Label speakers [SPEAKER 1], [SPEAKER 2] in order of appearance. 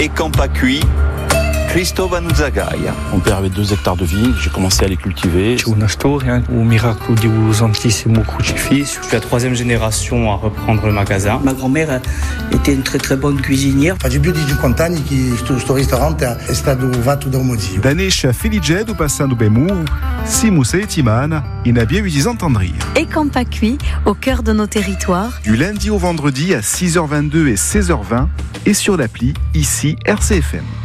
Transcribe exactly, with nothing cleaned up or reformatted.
[SPEAKER 1] E Campa Qui, Cristóvão Zagaia.
[SPEAKER 2] Mon père avait deux hectares de vignes, j'ai commencé à les cultiver.
[SPEAKER 3] C'è una storia, o miracolo di Santissimo Crocifisso.
[SPEAKER 4] Je suis la troisième génération à reprendre le magasin.
[SPEAKER 5] Ma grand-mère était une très très bonne cuisinière.
[SPEAKER 6] Facevo più di cinquanta anni che questo ristorante è stato fatto da un motivo.
[SPEAKER 7] Da Nescia Feligedo passando Bemur, Simus e Timana, in Abia Udisantandria.
[SPEAKER 8] Et Campa Qui, au cœur de nos territoires.
[SPEAKER 7] Du lundi au vendredi à six heures vingt-deux et seize heures vingt et sur l'appli ici R C F M.